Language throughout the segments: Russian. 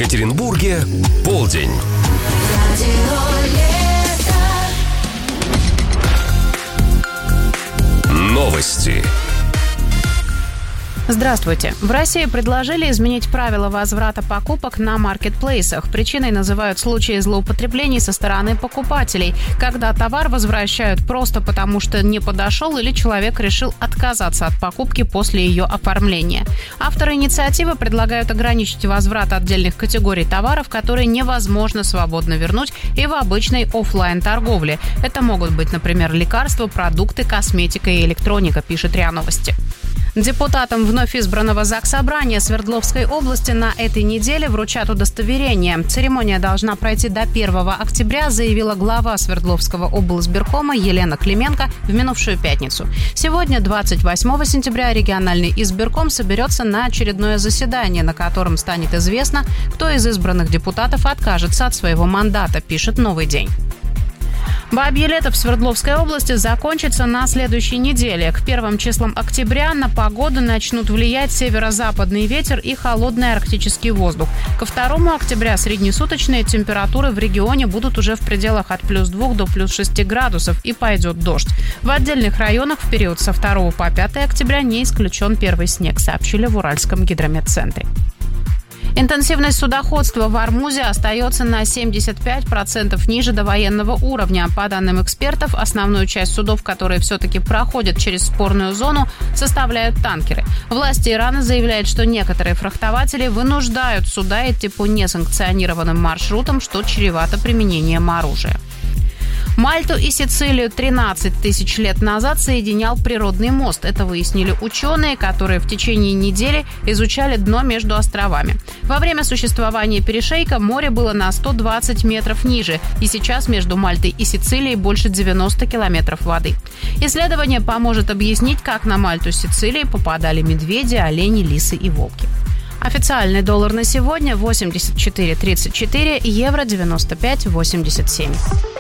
Екатеринбурге полдень. Новости. Здравствуйте. В России предложили изменить правила возврата покупок на маркетплейсах. Причиной называют случаи злоупотреблений со стороны покупателей, когда товар возвращают просто потому, что не подошел или человек решил отказаться от покупки после ее оформления. Авторы инициативы предлагают ограничить возврат отдельных категорий товаров, которые невозможно свободно вернуть и в обычной офлайн-торговле. Это могут быть, например, лекарства, продукты, косметика и электроника, пишет РИА Новости. Депутатам вновь избранного Заксобрания Свердловской области на этой неделе вручат удостоверение. Церемония должна пройти до 1 октября, заявила глава Свердловского облсбиркома Елена Клименко в минувшую пятницу. Сегодня, 28 сентября, региональный избирком соберется на очередное заседание, на котором станет известно, кто из избранных депутатов откажется от своего мандата, пишет «Новый день». Бабье лето в Свердловской области закончится на следующей неделе. К первым числам октября на погоду начнут влиять северо-западный ветер и холодный арктический воздух. Ко 2 октября среднесуточные температуры в регионе будут уже в пределах от +2 до +6 градусов и пойдет дождь. В отдельных районах в период со 2 по 5 октября не исключен первый снег, сообщили в Уральском гидрометцентре. Интенсивность судоходства в Ормузе остается на 75% ниже довоенного уровня. По данным экспертов, основную часть судов, которые все-таки проходят через спорную зону, составляют танкеры. Власти Ирана заявляют, что некоторые фрахтователи вынуждают суда идти по несанкционированным маршрутам, что чревато применением оружия. Мальту и Сицилию 13 тысяч лет назад соединял природный мост. Это выяснили ученые, которые в течение недели изучали дно между островами. Во время существования перешейка море было на 120 метров ниже, и сейчас между Мальтой и Сицилией больше 90 километров воды. Исследование поможет объяснить, как на Мальту с Сицилией попадали медведи, олени, лисы и волки. Официальный доллар на сегодня 84.34, евро 95.87.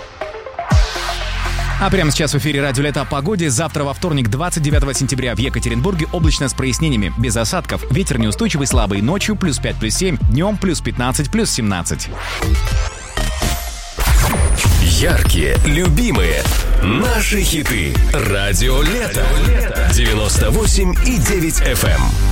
А прямо сейчас в эфире «Радио Лето» о погоде. Завтра, во вторник, 29 сентября, в Екатеринбурге облачно с прояснениями, без осадков. Ветер неустойчивый, слабый. Ночью +5, +7, днем +15, +17. Яркие, любимые, наши хиты. «Радио Лето». 98,9 FM.